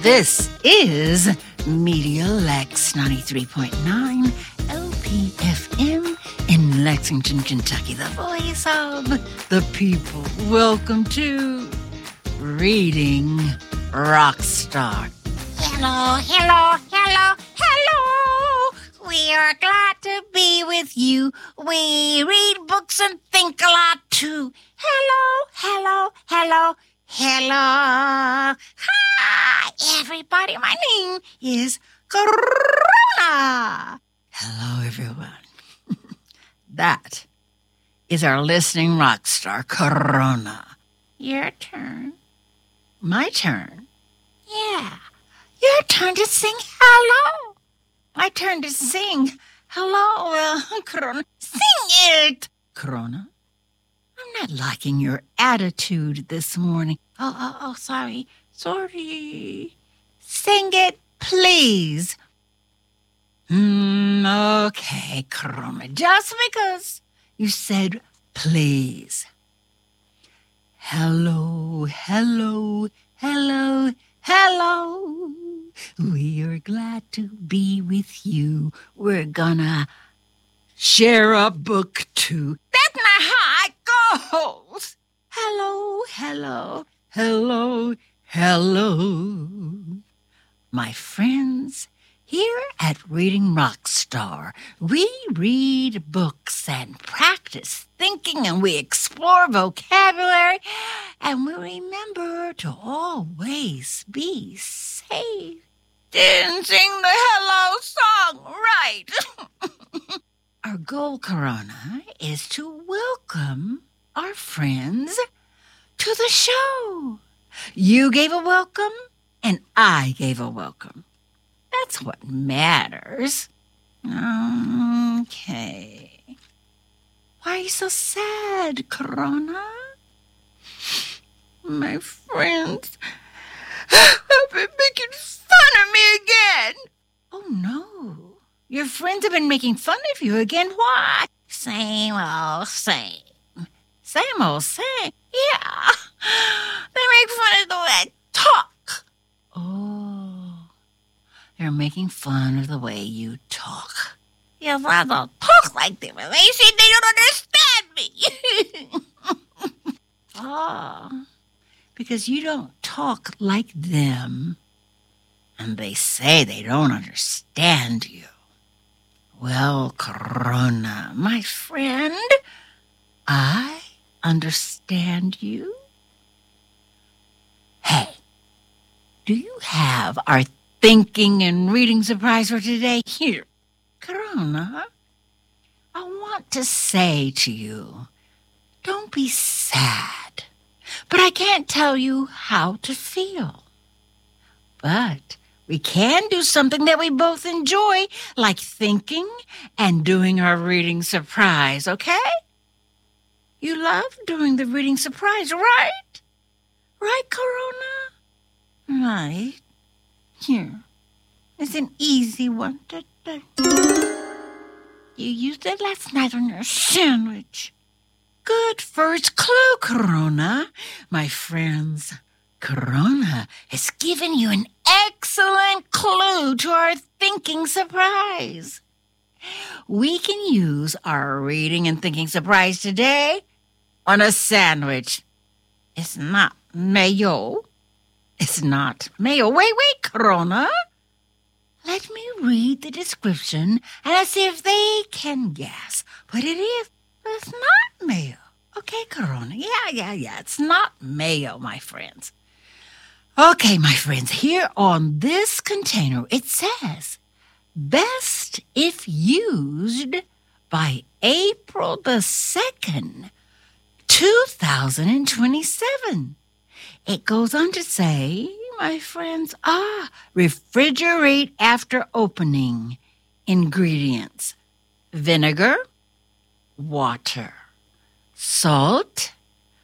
This is Media Lex 93.9 LPFM in Lexington, Kentucky, the voice of the people. Welcome to Reading Rockstar. Hello, hello, hello, hello. We are glad to be with you. We read books and think a lot too. Hello, hello, hello, hello. Hi, everybody. My name is Corona. Hello, everyone. That is our listening rock star, Corona. Your turn. My turn. Yeah, your turn to sing hello. My turn to sing hello. Well, Corona, sing it. Corona, I'm not liking your attitude this morning. Oh, sorry. Sorry. Sing it, please. Okay, Corona, just because you said please. Hello, hello, hello, hello. We are glad to be with you. We're gonna share a book too. That's not how it goes. Hello, hello, hello, hello. My friends, here at Reading Rockstar, we read books and practice thinking, and we explore vocabulary, and we remember to always be safe. Didn't sing the hello song right. Our goal, Corona, is to welcome our friends to the show. You gave a welcome, and I gave a welcome. That's what matters. Okay. Why are you so sad, Corona? My friends have been making fun of me again. Oh, no. Your friends have been making fun of you again? Why? Same old same. Same old same. Yeah. They make fun of the way I talk. Oh. They're making fun of the way you talk. Yes, I don't talk like them. And they say they don't understand me. Oh. Because you don't talk like them. And they say they don't understand you. Well, Corona, my friend, I understand you. Hey, do you have our thinking and reading surprise for today? Here, Corona, I want to say to you, don't be sad, but I can't tell you how to feel. But we can do something that we both enjoy, like thinking and doing our reading surprise, okay? You love doing the reading surprise, right? Right, Corona? Right. Here. It's an easy one. You used it last night on your sandwich. Good first clue, Corona. My friends, Corona has given you an excellent clue to our thinking surprise. We can use our reading and thinking surprise today on a sandwich. It's not mayo. It's not mayo. Wait, Corona. Let me read the description and let's see if they can guess what it is. It's not mayo. Okay, Corona. Yeah. It's not mayo, my friends. Okay, my friends, here on this container, it says, best if used by April the 2nd, 2027. It goes on to say, my friends, refrigerate after opening. Ingredients: vinegar, water, salt,